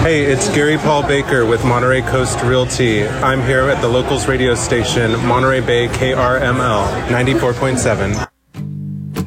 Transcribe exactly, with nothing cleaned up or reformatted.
Hey, it's Gary Paul Baker with Monterey Coast Realty. I'm here at the Locals radio station, Monterey Bay K R M L ninety-four point seven.